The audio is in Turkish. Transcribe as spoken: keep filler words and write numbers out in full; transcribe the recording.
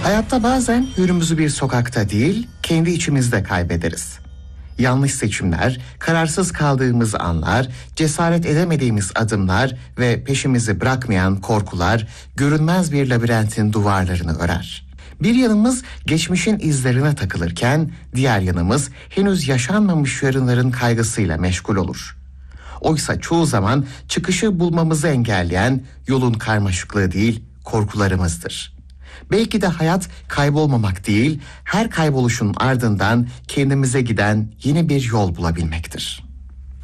Hayatta bazen yönümüzü bir sokakta değil, kendi içimizde kaybederiz. Yanlış seçimler, kararsız kaldığımız anlar, cesaret edemediğimiz adımlar ve peşimizi bırakmayan korkular görünmez bir labirentin duvarlarını örer. Bir yanımız geçmişin izlerine takılırken diğer yanımız henüz yaşanmamış yarınların kaygısıyla meşgul olur. Oysa çoğu zaman çıkışı bulmamızı engelleyen yolun karmaşıklığı değil, korkularımızdır. Belki de hayat kaybolmamak değil, her kayboluşun ardından kendimize giden yeni bir yol bulabilmektir.